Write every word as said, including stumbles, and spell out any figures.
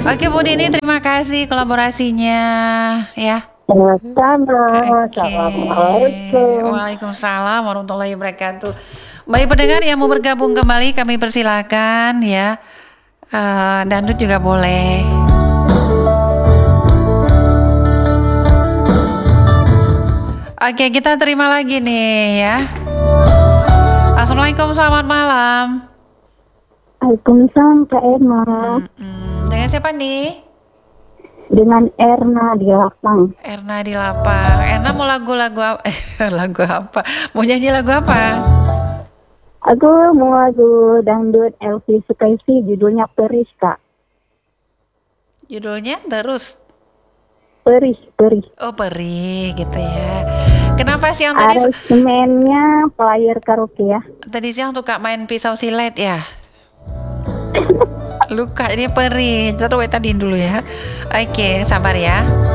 Oke Bu Dini, terima kasih kolaborasinya ya. Sama-sama. Oke. Assalamualaikum. Waalaikumsalam warahmatullahi wabarakatuh. Baik pendengar yang mau bergabung kembali kami persilakan ya. Uh, Dandut juga boleh. Oke, kita terima lagi nih ya. Assalamualaikum, selamat malam. Waalaikumsalam Kak Erna. Hmm, dengan siapa nih? Dengan Erna di Lapang. Erna di Lapang. Erna mau lagu-lagu apa? Eh, lagu apa? Mau nyanyi lagu apa? Aku mau lagu dangdut Elvi Sukaisi, judulnya Peris Kak. Judulnya terus? Peris, Peris. Oh, Peri gitu ya. Kenapa siang tadi? Aransemennya player karaoke ya. Tadi siang suka main pisau silet ya? Luka ini Peri. Terus tadiin dulu ya. Oke, sabar ya.